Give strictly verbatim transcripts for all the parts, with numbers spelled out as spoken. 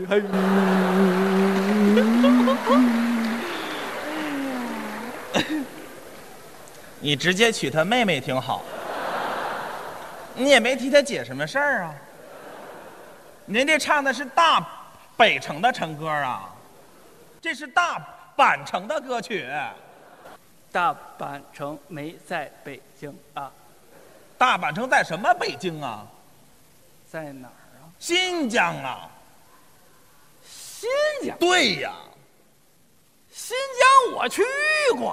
嘿。 你直接娶他妹妹挺好，你也没提他姐什么事儿啊。您这唱的是大北城的城歌啊，这是大阪城的歌曲。 大阪城没在北京啊。 大阪城在什么北京啊？ 在哪儿啊？ 新疆啊。 新疆？ 对呀。 新疆我去过。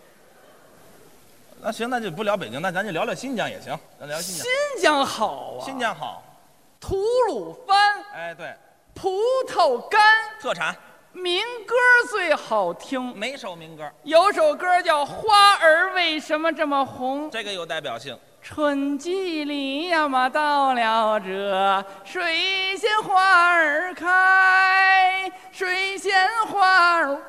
那行，那就不聊北京，那咱就聊聊新疆也行。咱聊新疆。 新疆好啊。 新疆好。 吐鲁番。 哎，对。 葡萄干。 特产。 民歌最好听。 哪首民歌？ 有首歌叫《花儿为什么这么红》， 这个有代表性。 春季里呀嘛，到了这水仙花儿开，水仙花儿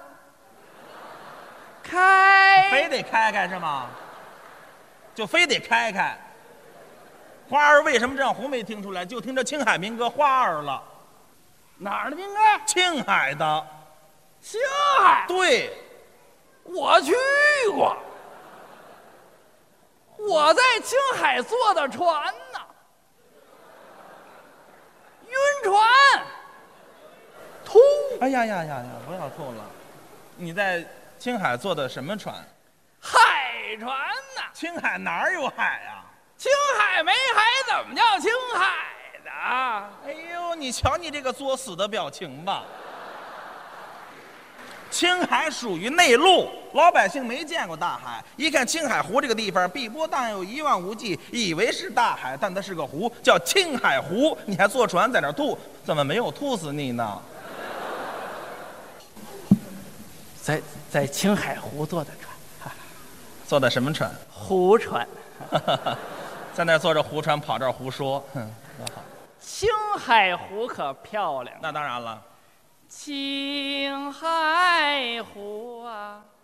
开， 非得开开是吗？就非得开开。花儿为什么这样红？没听出来，就听这青海民歌《花儿》了。 哪儿的民歌？ 青海的。 青海？ 对， 我去过。我在青海坐的船呢，晕船，吐。 哎呀呀呀呀！不要吐了。你在青海坐的什么船？ 海船呢？ 青海哪儿有海啊？ 青海没海怎么叫青海的？ 哎呦，你瞧你这个作死的表情吧！青海属于内陆，老百姓没见过大海，一看青海湖这个地方，碧波荡漾，一望无际，以为是大海，但它是个湖，叫青海湖。你还坐船在那儿吐，怎么没有吐死你呢？ 在在青海湖坐的船， 坐的什么船？ 湖船。 在那儿坐着湖船，跑这儿胡说，哼，多好。 青海湖可漂亮。 那当然了。 青海湖啊。